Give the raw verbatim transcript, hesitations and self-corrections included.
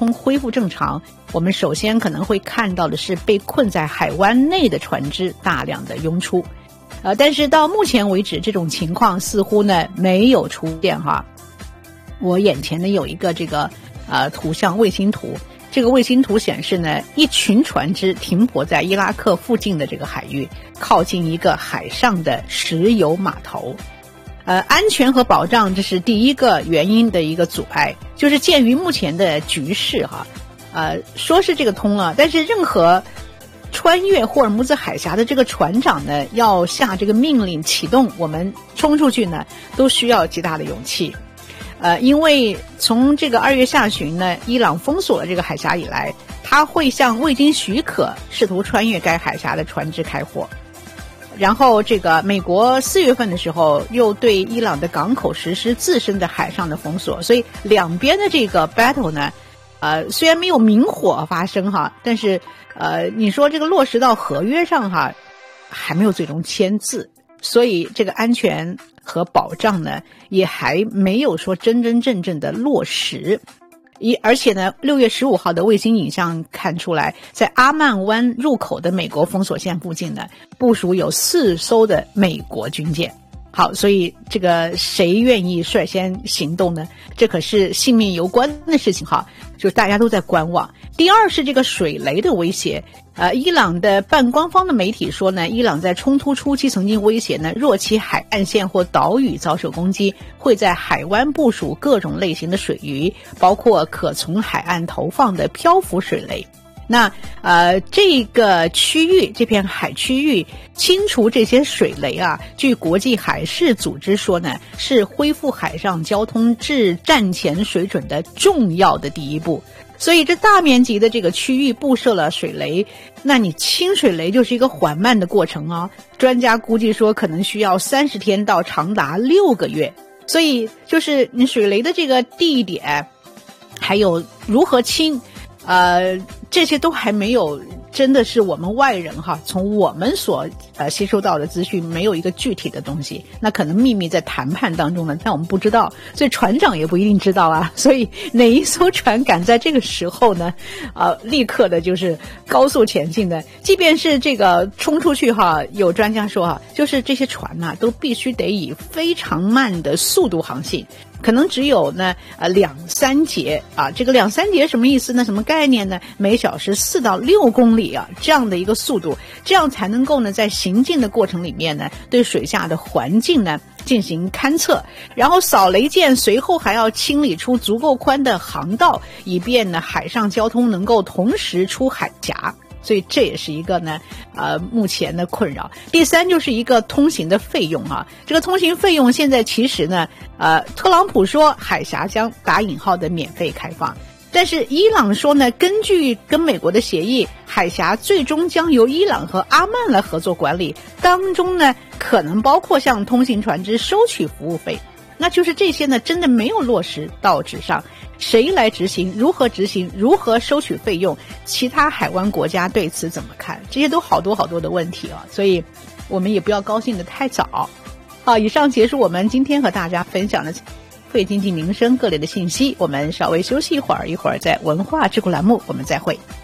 通恢复正常，我们首先可能会看到的是被困在海湾内的船只大量的涌出。呃，但是到目前为止，这种情况似乎呢没有出现哈。我眼前呢有一个这个呃图像卫星图，这个卫星图显示呢，一群船只停泊在伊拉克附近的这个海域，靠近一个海上的石油码头。呃，安全和保障这是第一个原因的一个阻碍，就是鉴于目前的局势哈，呃，说是这个通了，但是任何穿越霍尔木兹海峡的这个船长呢，要下这个命令启动我们冲出去呢，都需要极大的勇气。呃，因为从这个二月下旬呢，伊朗封锁了这个海峡以来，他会向未经许可试图穿越该海峡的船只开火。然后这个美国四月份的时候又对伊朗的港口实施自身的海上的封锁，所以两边的这个 battle 呢，呃，虽然没有明火发生哈，但是呃，你说这个落实到合约上哈，还没有最终签字，所以这个安全和保障呢，也还没有说真真正正的落实。一而且呢，六月十五号的卫星影像看出来，在阿曼湾入口的美国封锁线附近呢，部署有四艘的美国军舰。好，所以这个谁愿意率先行动呢？这可是性命攸关的事情哈，就是大家都在观望。第二是这个水雷的威胁。呃，伊朗的半官方的媒体说呢，伊朗在冲突初期曾经威胁呢，若其海岸线或岛屿遭受攻击，会在海湾部署各种类型的水鱼，包括可从海岸投放的漂浮水雷。那呃，这个区域这片海区域清除这些水雷啊，据国际海事组织说呢，是恢复海上交通至战前水准的重要的第一步。所以这大面积的这个区域布设了水雷，那你清水雷就是一个缓慢的过程啊。专家估计说可能需要三十天到长达六个月。所以就是你水雷的这个地点，还有如何清，呃，这些都还没有，真的是我们外人哈，从我们所呃吸收到的资讯没有一个具体的东西，那可能秘密在谈判当中呢，但我们不知道，所以船长也不一定知道啊。所以哪一艘船敢在这个时候呢，呃，立刻的就是高速前进的，即便是这个冲出去哈，有专家说哈，就是这些船呐、啊，都必须得以非常慢的速度航行。可能只有呢，呃，两三节啊，这个两三节什么意思呢？什么概念呢？每小时四到六公里啊，这样的一个速度，这样才能够呢，在行进的过程里面呢，对水下的环境呢进行勘测，然后扫雷舰随后还要清理出足够宽的航道，以便呢海上交通能够同时出海峡。所以这也是一个呢，呃，目前的困扰。第三就是一个通行的费用啊，这个通行费用现在其实呢，呃，特朗普说海峡将打引号的免费开放，但是伊朗说呢，根据跟美国的协议，海峡最终将由伊朗和阿曼来合作管理，当中呢可能包括向通行船只收取服务费。那就是这些呢，真的没有落实到纸上，谁来执行？如何执行？如何收取费用？其他海湾国家对此怎么看？这些都好多好多的问题啊，所以我们也不要高兴得太早。好，以上结束我们今天和大家分享的会经济民生各类的信息。我们稍微休息一会儿，一会儿在文化智库栏目我们再会。